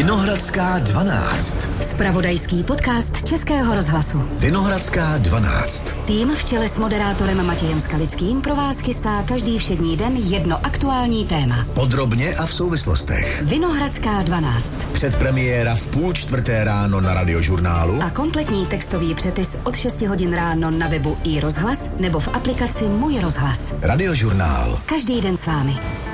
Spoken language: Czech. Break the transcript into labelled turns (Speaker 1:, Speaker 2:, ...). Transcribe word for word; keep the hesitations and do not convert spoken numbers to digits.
Speaker 1: Vinohradská dvanáct.
Speaker 2: Zpravodajský podcast Českého rozhlasu.
Speaker 1: Vinohradská dvanáct.
Speaker 2: Tým v čele s moderátorem Matějem Skalickým pro vás chystá každý všední den jedno aktuální téma.
Speaker 1: Podrobně a v souvislostech.
Speaker 2: Vinohradská dvanáct.
Speaker 1: Předpremiéra v půl čtvrté ráno na Radiožurnálu.
Speaker 2: A kompletní textový přepis od šesti hodin ráno na webu iRozhlas nebo v aplikaci Můj rozhlas.
Speaker 1: Radiožurnál.
Speaker 2: Každý den s vámi.